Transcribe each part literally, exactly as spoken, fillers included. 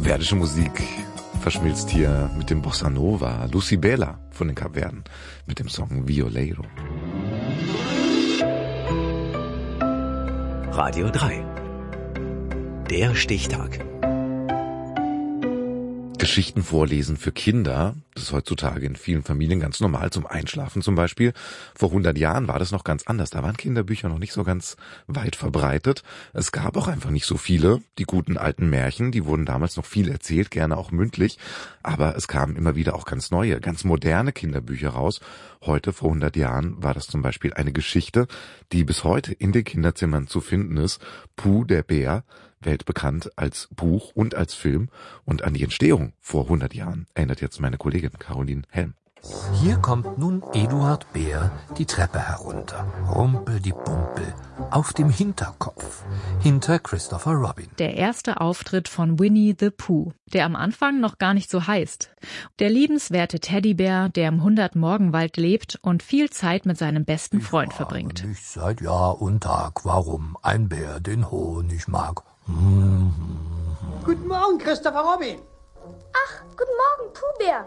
Kapverdische Musik verschmilzt hier mit dem Bossa Nova. Lucy Bela von den Kapverden mit dem Song Violeiro. Radio drei. Der Stichtag. Geschichten vorlesen für Kinder, das ist heutzutage in vielen Familien ganz normal, zum Einschlafen zum Beispiel. Vor hundert Jahren war das noch ganz anders, da waren Kinderbücher noch nicht so ganz weit verbreitet. Es gab auch einfach nicht so viele, die guten alten Märchen, die wurden damals noch viel erzählt, gerne auch mündlich, aber es kamen immer wieder auch ganz neue, ganz moderne Kinderbücher raus. Heute, vor hundert Jahren, war das zum Beispiel eine Geschichte, die bis heute in den Kinderzimmern zu finden ist. Puh, der Bär, weltbekannt als Buch und als Film. Und an die Entstehung vor hundert Jahren erinnert jetzt meine Kollegin Caroline Helm. Hier kommt nun Eduard Bär die Treppe herunter. Rumpel die Pumpel. Auf dem Hinterkopf. Hinter Christopher Robin. Der erste Auftritt von Winnie the Pooh, der am Anfang noch gar nicht so heißt. Der liebenswerte Teddybär, der im Hundert-Morgenwald lebt und viel Zeit mit seinem besten Freund ich verbringt. Mich seit Jahr und Tag, warum ein Bär den Honig mag. Hm. Guten Morgen, Christopher Robin. Ach, guten Morgen, Pooh-Bär.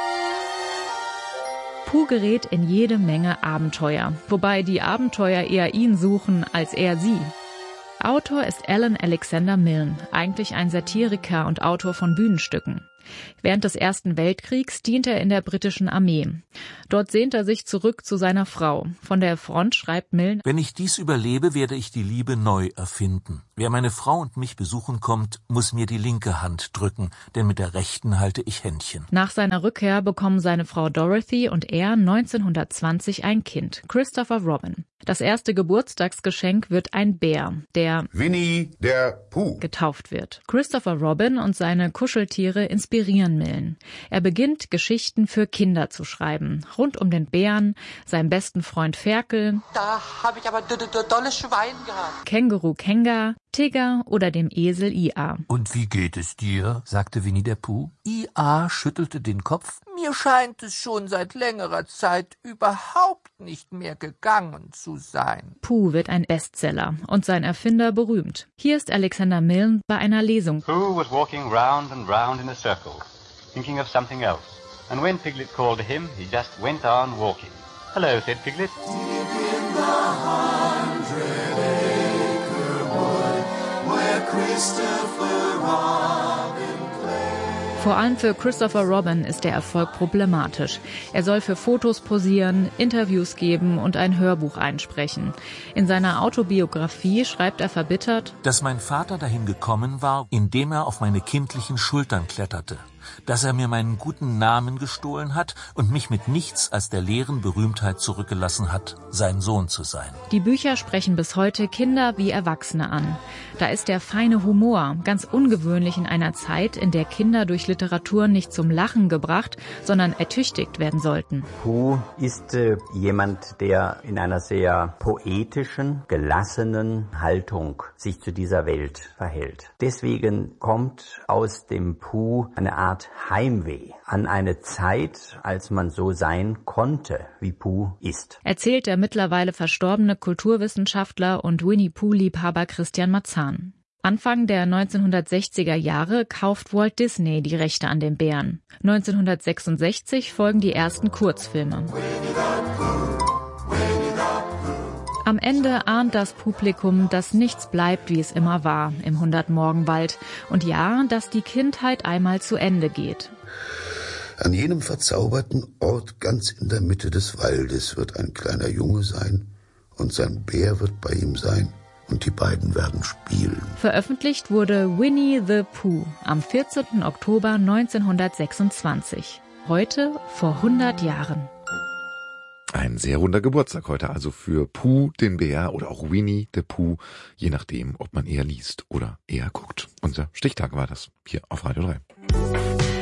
Pooh gerät in jede Menge Abenteuer, wobei die Abenteuer eher ihn suchen als er sie. Autor ist Alan Alexander Milne, eigentlich ein Satiriker und Autor von Bühnenstücken. Während des Ersten Weltkriegs dient er in der britischen Armee. Dort sehnt er sich zurück zu seiner Frau. Von der Front schreibt Milne: Wenn ich dies überlebe, werde ich die Liebe neu erfinden. Wer meine Frau und mich besuchen kommt, muss mir die linke Hand drücken, denn mit der rechten halte ich Händchen. Nach seiner Rückkehr bekommen seine Frau Dorothy und er neunzehnhundertzwanzig ein Kind, Christopher Robin. Das erste Geburtstagsgeschenk wird ein Bär, der Winnie der Pooh getauft wird. Christopher Robin und seine Kuscheltiere inspirieren Milne. Er beginnt, Geschichten für Kinder zu schreiben, rund um den Bären, seinen besten Freund Ferkel, Da habe ich aber dolle Schwein gehabt. Känguru Kenga, Tigger oder dem Esel I A. Und wie geht es dir? Sagte Winnie der Pooh. I A schüttelte den Kopf. Mir scheint es schon seit längerer Zeit überhaupt nicht mehr gegangen zu sein. Pooh wird ein Bestseller und sein Erfinder berühmt. Hier ist Alexander Milne bei einer Lesung. Pooh was walking round and round in a circle, thinking of something else. And when Piglet called to him, he just went on walking. Hello, said Piglet. Vor allem für Christopher Robin ist der Erfolg problematisch. Er soll für Fotos posieren, Interviews geben und ein Hörbuch einsprechen. In seiner Autobiografie schreibt er verbittert, dass mein Vater dahin gekommen war, indem er auf meine kindlichen Schultern kletterte. Dass er mir meinen guten Namen gestohlen hat und mich mit nichts als der leeren Berühmtheit zurückgelassen hat, sein Sohn zu sein. Die Bücher sprechen bis heute Kinder wie Erwachsene an. Da ist der feine Humor, ganz ungewöhnlich in einer Zeit, in der Kinder durch Literatur nicht zum Lachen gebracht, sondern ertüchtigt werden sollten. Pooh ist äh, jemand, der in einer sehr poetischen, gelassenen Haltung sich zu dieser Welt verhält. Deswegen kommt aus dem Pooh eine Art Heimweh an eine Zeit, als man so sein konnte, wie Pooh ist. Erzählt der mittlerweile verstorbene Kulturwissenschaftler und Winnie-Pooh-Liebhaber Christian Marzahn. Anfang der neunzehnhundertsechziger Jahre kauft Walt Disney die Rechte an den Bären. neunzehnhundertsechsundsechzig folgen die ersten Kurzfilme. Am Ende ahnt das Publikum, dass nichts bleibt, wie es immer war im Hundert-Morgenwald. Und ja, dass die Kindheit einmal zu Ende geht. An jenem verzauberten Ort ganz in der Mitte des Waldes wird ein kleiner Junge sein und sein Bär wird bei ihm sein und die beiden werden spielen. Veröffentlicht wurde Winnie the Pooh am vierzehnten Oktober neunzehnhundertsechsundzwanzig. Heute vor hundert Jahren. Ein sehr runder Geburtstag heute also für Pooh, den Bär oder auch Winnie the Pooh, je nachdem, ob man eher liest oder eher guckt. Unser Stichtag war das hier auf Radio drei.